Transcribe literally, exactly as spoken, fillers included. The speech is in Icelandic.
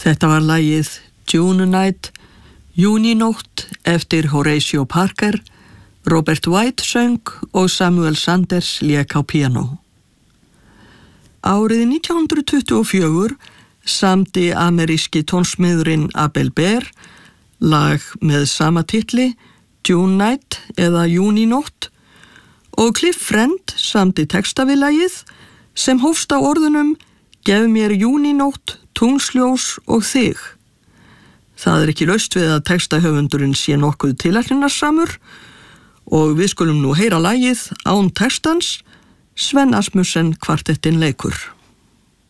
Þetta var lagið June Night, Júnínótt eftir Horatio Parker, Robert White söng og Samuel Sanders lék á píanó. Árið nítján hundrað tuttugu og fjögur samdi ameríski tónsmiðurinn Abel Bear lag með sama titli, June Night eða Júnínótt, og Cliff Friend samdi texta við lagið sem hófst á orðunum Gef mér júnínótt, tungljós og þig. Það er ekki laust við að textahöfundurinn sé nokkuð tilætlunarsamur og við skulum nú heyra lagið án textans, Sven Asmussen kvartettinn leikur.